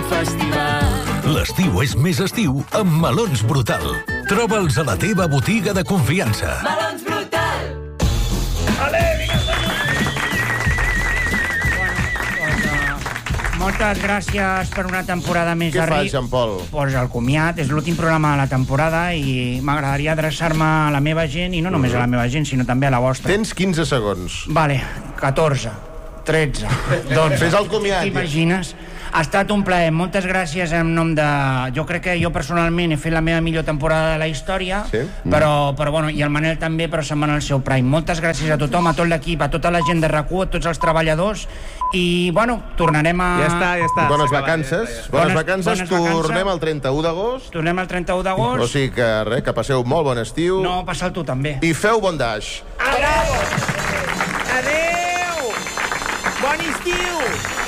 festival. L'estiu és més estiu amb Melons Brutal. Troba'ls a la teva botiga de confiança. Melons Brutal. Moltes gràcies per una temporada més de Què RIC. fas, Jean Paul? Pues el comiat, és l'últim programa de la temporada i m'agradaria adreçar-me a la meva gent, i no només a la meva gent, sinó també a la vostra. Tens 15 segons. Vale, 14, 13, 12... Fes el comiat. T'imagines? Ha estat un plaer. Moltes gràcies en nom de... Jo crec que jo personalment he fet la meva millor temporada de la història, sí? però bueno, i el Manel també, però se'n van al seu prime. Moltes gràcies a tothom, a tot l'equip, a tota la gent de RAC1, a tots els treballadors, i, bueno, tornarem a... Ja està. Bones vacances. Bones vacances. Tornem el 31 d'agost. Tornem el 31 d'agost. O sigui que, res, que passeu molt bon estiu. No, passa'l tu també. I feu bon daix. Bravo! Adéu! Bon estiu!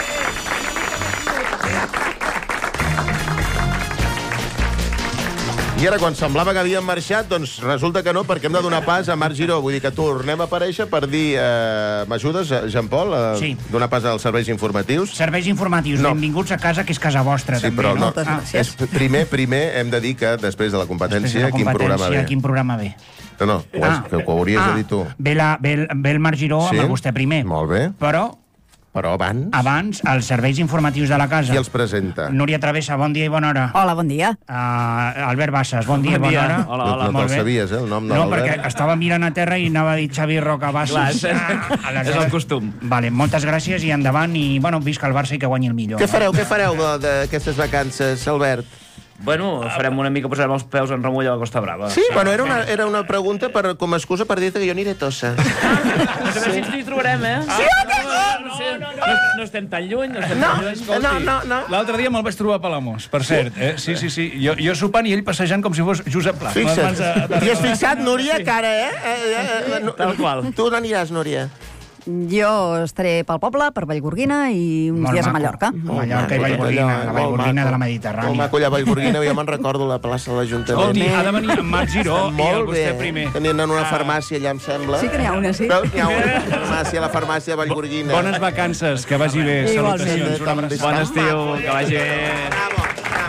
I ara, quan semblava que havíem marxat, doncs resulta que no, perquè hem de donar pas a Marc Giró. Vull dir que tornem a aparèixer per dir... M'ajudes, Jean Paul? Sí. Donar pas als serveis informatius? Serveis informatius, No. benvinguts a casa, que és casa vostra, Sí, també, però no? no. És, primer hem de dir que després de la competència, Després de la quin programa ve? quin programa ve? No, que ho hauries de dir tu. Ve el Marc Giró Sí? amb vostè primer. Molt bé. Però abans els serveis informatius de la casa. qui els presenta? Núria Travessa, bon dia i bona hora. Hola, bon dia. Albert Bassas, bon dia i bona hora. Hola, No molt te'l bé. sabies, el nom de No, l'Albert? perquè estava mirant a terra i anava a dir Xavi Roca Bassas. Clar, és el costum. Vale, moltes gràcies i endavant, i, bueno, visca el Barça i que guanyi el millor. Què fareu d'aquestes vacances, Albert? Bueno, farem una mica, posarem els peus en remull a la Costa Brava. Sí, bueno, era una pregunta com a excusa per dir-te que jo aniré a Tossa. No sé si ens hi trobarem, eh? Sí, no estem tan lluny, No. L'altre dia me'l vaig trobar a Palamós, per cert. Sí. Jo sopant i ell passejant com si fos Josep Pla. Fixa't. T'hi has fixat, Núria, que ara, Tal qual. Tu on aniràs, Núria? Jo estaré pel poble, per Vallgorguina i uns dies a Mallorca. Mallorca i Vallgorguina, la Vallgorguina de la Mediterrània. Molt maco allà a Vallgorguina, jo me'n recordo la plaça de l'Ajuntament. Ha de venir amb Marc Giró i Molt bé. vostè primer. Tenien una farmàcia allà, em sembla. Sí que n'hi ha una, sí. Veus? N'hi ha una farmàcia, la farmàcia de Vallgorguina. Bones vacances, que vagi bé. Igualment. Salutacions. Bon estiu, que vagi bé. Bravo.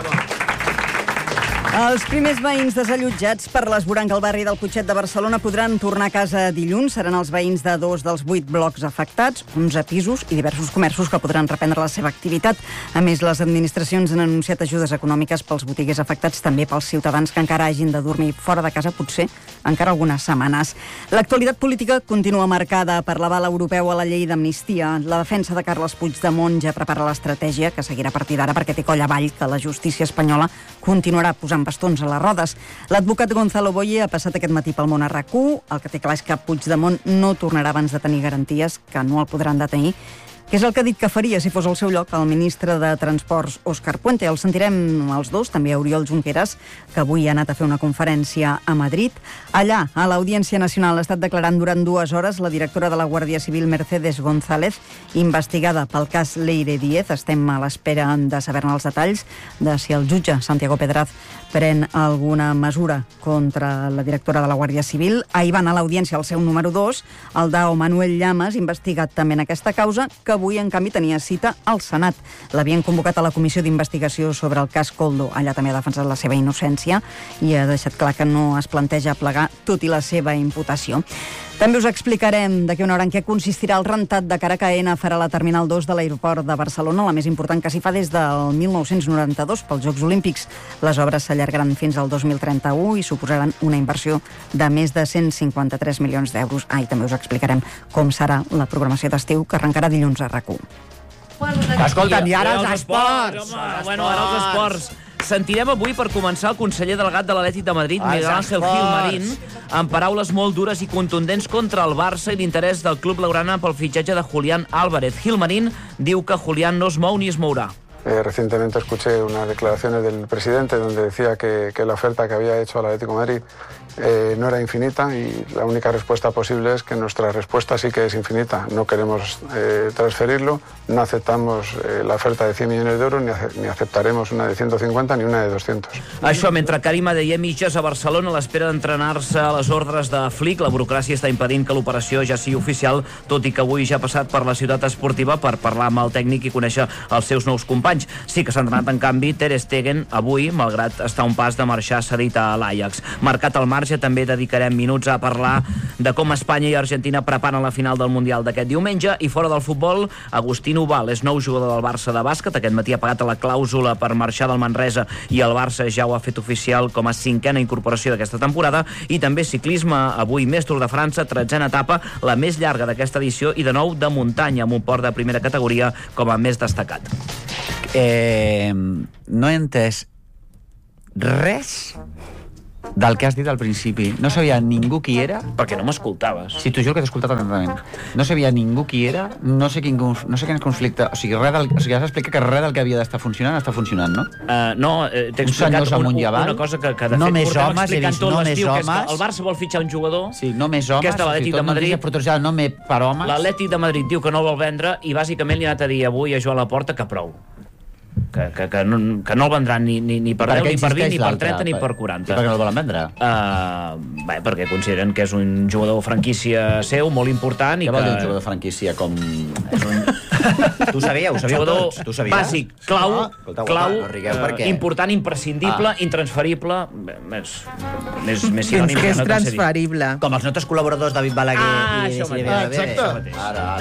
Els primers veïns desallotjats per l'esvoranc al barri del Putxet de Barcelona podran tornar a casa dilluns. Seran els veïns de 2 dels 8 blocs afectats, 11 pisos i diversos comerços que podran reprendre la seva activitat. A més, les administracions han anunciat ajudes econòmiques pels botiguers afectats, també pels ciutadans que encara hagin de dormir fora de casa, potser encara algunes setmanes. L'actualitat política continua marcada per l'aval europeu a la llei d'amnistia. La defensa de Carles Puigdemont ja prepara l'estratègia, que seguirà a partir d'ara perquè té coll avall que la justícia espanyola continuarà posant bastons a les rodes. L'advocat Gonzalo Boye ha passat aquest matí pel món a RAC1. El que té clar és que Puigdemont no tornarà abans de tenir garanties que no el podran detenir, que és el que ha dit que faria si fos al seu lloc el ministre de Transports, Òscar Puente. El sentirem els dos, també a Oriol Junqueras, que avui ha anat a fer una conferència a Madrid. Allà, a l'Audiència Nacional, ha estat declarant durant 2 hores la directora de la Guàrdia Civil, Mercedes González, investigada pel cas Leire Díez. Estem a l'espera de saber-ne els detalls de si el jutge Santiago Pedraz pren alguna mesura contra la directora de la Guàrdia Civil. Ahir va anar a l'audiència el seu número 2, el Dao Manuel Llamas, investigat també en aquesta causa, que avui, en canvi, tenia cita al Senat. L'havien convocat a la comissió d'investigació sobre el cas Koldo. Allà també ha defensat la seva innocència i ha deixat clar que no es planteja plegar, tot i la seva imputació. També us explicarem d'aquí una hora en què consistirà el rentat de cara que AENA farà la Terminal 2 de l'aeroport de Barcelona, la més important que s'hi fa des del 1992 pels Jocs Olímpics. Les obres s'allargaran fins al 2031 i suposaran una inversió de més de 153 milions d'euros. I també us explicarem com serà la programació d'estiu, que arrencarà dilluns a RAC1. Escolta'm, i ara els esports! Bueno, ara els esports. Sentirem avui, per començar, el conseller delegat de l'Atlètic de Madrid, Miguel Ángel Gilmarín, amb paraules molt dures i contundents contra el Barça i l'interès del club blaugrana pel fitxatge de Julián Álvarez. Gilmarín diu que Julián no es mou ni es mourà. Recientemente escuché unas declaraciones del presidente donde decía que la oferta que había hecho al Atlético de Madrid no era infinita, y la única respuesta posible es que nuestra respuesta sí que es infinita. No queremos transferirlo, no aceptamos la oferta de 100 millones de euros, ni aceptaremos una de 150 ni una de 200. Això mentre Karim Adeyemi és a Barcelona a l'espera d'entrenar-se a les ordres de Flick. La burocràcia està impedint que l'operació ja sigui oficial, tot i que avui ja ha passat per la ciutat esportiva per parlar amb el tècnic i conèixer els seus nous companys. anys. Sí que s'ha entrenat, en canvi, Ter Stegen avui, malgrat estar un pas de marxar cedit a l'Ajax. Marcat al marge, també dedicarem minuts a parlar de com Espanya i Argentina preparen la final del Mundial d'aquest diumenge. I fora del futbol, Agustín Ubal és nou jugador del Barça de bàsquet. Aquest matí ha pagat la clàusula per marxar del Manresa i el Barça ja ho ha fet oficial com a 5a incorporació d'aquesta temporada. I també ciclisme, avui més Tour de França, 13a etapa, la més llarga d'aquesta edició, i de nou de muntanya, amb un port de primera categoria com a més destacat. No he entès res del que has dit al principi. No sabia ningú qui era. Perquè no m'escoltaves. Sí, t'ho juro que t'he escoltat atentament. No sabia ningú qui era, no sé quin conflicte... O sigui, has explicat que res del que havia d'estar funcionant està funcionant, no? No, t'he explicat una cosa que de fet portem explicant tot l'estiu, que és que el Barça vol fitxar un jugador, sí, no més homes, que és de l'Atlètic de Madrid. No més per homes. L'Atlètic de Madrid diu que no el vol vendre i bàsicament li ha anat a dir avui a Joan Laporta que prou. Que no el vendran ni per 10, ni per 20, ni per 30, ni per 40. I per què no el volen vendre? Perquè consideren que és un jugador franquícia seu, molt important. Què vol dir un jugador franquícia com... Tu sabíeu tots? Tu sabies? Bàsic, clau, important, imprescindible, intransferible, més sinònim. Que és transferible. Com els nostres col·laboradors David Balaguer i... Exacte.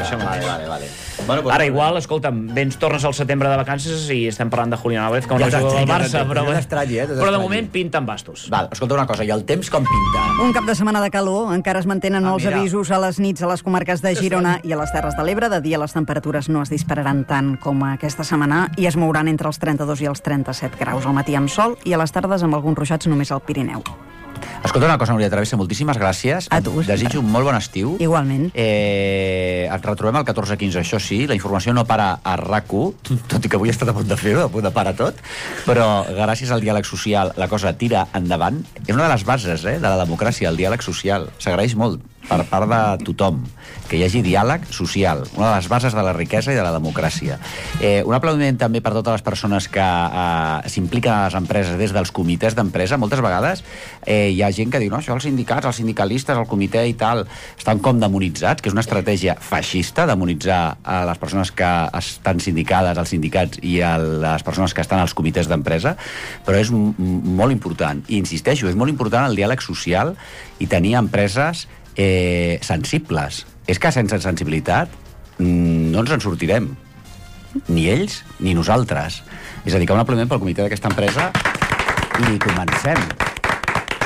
Ara igual, escolta'm, tornes al setembre de vacances i estem parlant de Julián Álvarez, com no jugador del Barça, però de moment pinten bastos. Val, escolta una cosa, i el temps com pinta? Un cap de setmana de calor, encara es mantenen els avisos a les nits a les comarques de Girona i a les Terres de l'Ebre. De dia les temperatures no es dispararan tant com aquesta setmana i es mouran entre els 32 i els 37 graus al matí amb sol i a les tardes amb alguns ruixats només al Pirineu. Escolta una cosa, Núria Travessa, moltíssimes gràcies. A tu. Desitjo un molt bon estiu. Igualment. Et retrobem al 14-15, això sí, la informació no para a RAC1, tot i que avui he estat a punt de fer-ho, a punt de parar tot, però gràcies al diàleg social la cosa tira endavant. És una de les bases de la democràcia, el diàleg social. S'agraeix molt per part de tothom que hi hagi diàleg social, una de les bases de la riquesa i de la democràcia. Un aplaudiment també per totes les persones que s'impliquen a les empreses des dels comitès d'empresa. Moltes vegades hi ha gent que diu, no, això els sindicats, els sindicalistes, el comitè i tal, estan com demonitzats, que és una estratègia feixista, demonitzar a les persones que estan sindicades, als sindicats i a les persones que estan als comitès d'empresa, però és molt important. I insisteixo, és molt important el diàleg social i tenir empreses sensibles. És que sense sensibilitat no ens en sortirem. Ni ells ni nosaltres. És a dir, que un aplaudiment pel comitè d'aquesta empresa i comencem.